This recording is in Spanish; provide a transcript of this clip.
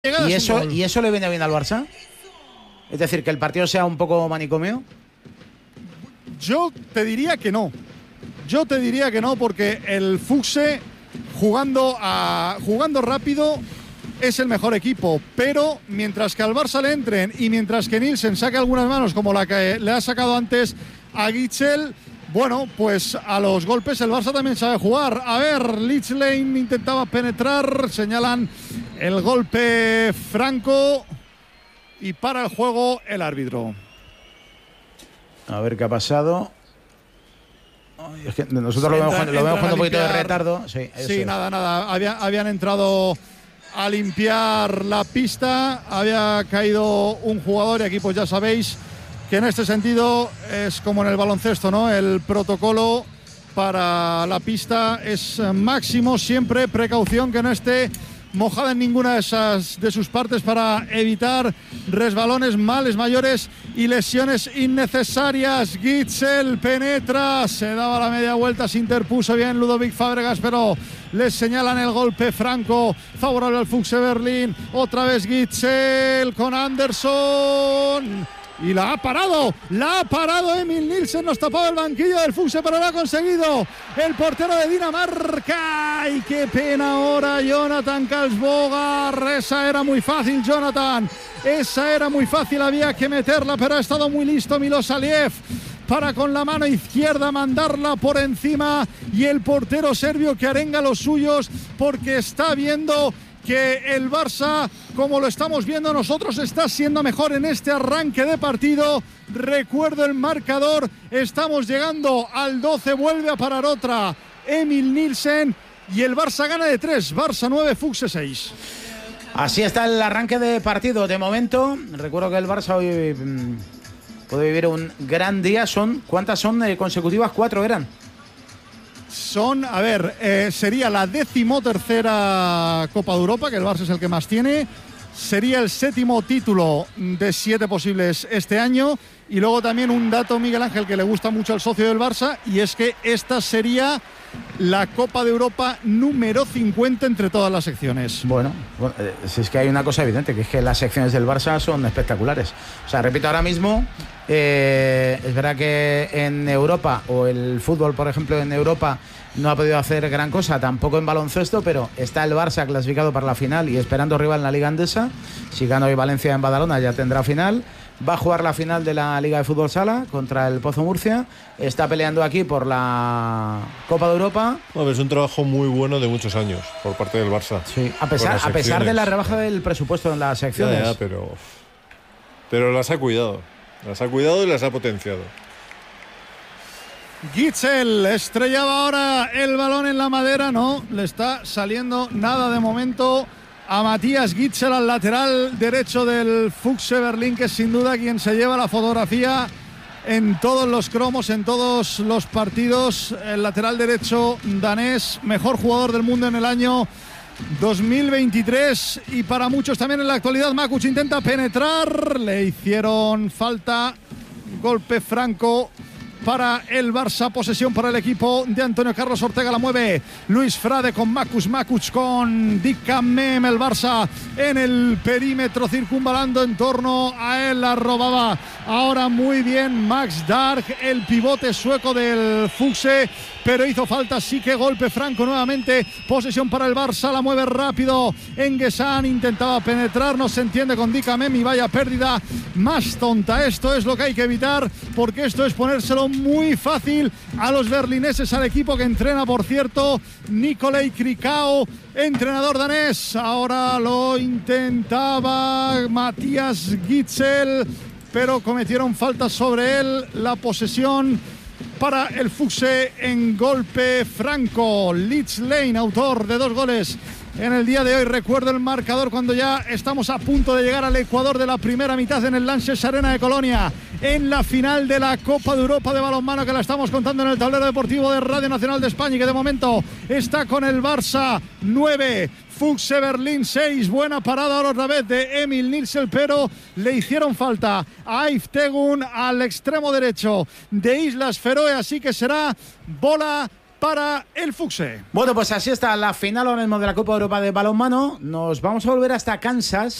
¿Y eso le viene bien al Barça? Es decir, que el partido sea un poco manicomio. Yo te diría que no. Porque el Fuchse jugando rápido es el mejor equipo, pero mientras que al Barça le entren y mientras que Nielsen saque algunas manos como la que le ha sacado antes a Gitzel, bueno, pues a los golpes el Barça también sabe jugar. A ver, Lichlein intentaba penetrar, señalan el golpe franco y para el juego el árbitro. A ver qué ha pasado. Ay, es que nosotros lo vemos con un poquito de retardo. Sí, nada. Habían entrado a limpiar la pista. Había caído un jugador y aquí pues ya sabéis que en este sentido es como en el baloncesto, ¿no? El protocolo para la pista es máximo, siempre precaución que no esté mojada en ninguna de sus partes para evitar resbalones, males mayores y lesiones innecesarias. Gitzel penetra, se daba la media vuelta, se interpuso bien Ludovic Fábregas, pero les señalan el golpe franco favorable al Fuchse Berlín. Otra vez Gitzel con Anderson. Y la ha parado Emil Nielsen, nos tapaba el banquillo del Fuchse, pero lo ha conseguido el portero de Dinamarca. ¡Y qué pena ahora Jonathan Karlsbogar! Esa era muy fácil, Jonathan. Había que meterla, pero ha estado muy listo Milosaliev para con la mano izquierda mandarla por encima. Y el portero serbio que arenga a los suyos porque está viendo que el Barça, como lo estamos viendo nosotros, está siendo mejor en este arranque de partido. Recuerdo el marcador, estamos llegando al 12, vuelve a parar otra Emil Nielsen y el Barça gana de 3, Barça 9, Fuchse 6. Así está el arranque de partido de momento. Recuerdo que el Barça hoy puede vivir un gran día. ¿Cuántas son consecutivas? 4 eran. Sería la 13ª Copa de Europa, que el Barça es el que más tiene. Sería el 7º título de 7 posibles este año. Y luego también un dato, Miguel Ángel, que le gusta mucho al socio del Barça, y es que esta sería la Copa de Europa número 50 entre todas las secciones. Bueno, si es que hay una cosa evidente, que es que las secciones del Barça son espectaculares. O sea, repito, ahora mismo es verdad que en Europa, o el fútbol, por ejemplo, en Europa no ha podido hacer gran cosa, tampoco en baloncesto, pero está el Barça clasificado para la final y esperando rival en la Liga Endesa. Si gana hoy Valencia en Badalona ya tendrá final. Va a jugar la final de la Liga de Fútbol Sala contra el Pozo Murcia. Está peleando aquí por la Copa de Europa. Es un trabajo muy bueno de muchos años por parte del Barça. Sí, a pesar de la rebaja del presupuesto en las secciones. Pero las ha cuidado. Las ha cuidado y las ha potenciado. Gitzel estrellaba ahora el balón en la madera. No le está saliendo nada de momento a Matías Gitzel, al lateral derecho del Fuchse Berlín, que es sin duda quien se lleva la fotografía en todos los cromos, en todos los partidos. El lateral derecho danés, mejor jugador del mundo en el año 2023 y para muchos también en la actualidad. Makuc intenta penetrar, le hicieron falta, golpe franco para el Barça, posesión para el equipo de Antonio Carlos Ortega. La mueve Luis Frade con Makuc con Dick Kammem. El Barça en el perímetro circunvalando en torno a él, la robaba ahora muy bien Max Dark, el pivote sueco del Fuchse, pero hizo falta, sí que golpe franco nuevamente, posesión para el Barça. La mueve rápido Enguesan, intentaba penetrar, no se entiende con Dick Kammem y vaya pérdida más tonta. Esto es lo que hay que evitar, porque esto es ponérselo muy fácil a los berlineses, al equipo que entrena, por cierto, Nicolai Krikau, entrenador danés. Ahora lo intentaba Matías Gitzel, pero cometieron falta sobre él. La posesión para el Fuchse en golpe franco. Lichlein, autor de 2 goles en el día de hoy. Recuerdo el marcador cuando ya estamos a punto de llegar al Ecuador de la primera mitad en el Lanxess Arena de Colonia, en la final de la Copa de Europa de balonmano, que la estamos contando en el tablero deportivo de Radio Nacional de España y que de momento está con el Barça 9, Fuchse Berlín 6. Buena parada ahora otra vez de Emil Nielsen, pero le hicieron falta a Yves Tegun, al extremo derecho de Islas Feroe, así que será bola para el Fuxe. Bueno, pues así está la final ahora mismo de la Copa Europa de balonmano. Nos vamos a volver hasta Kansas.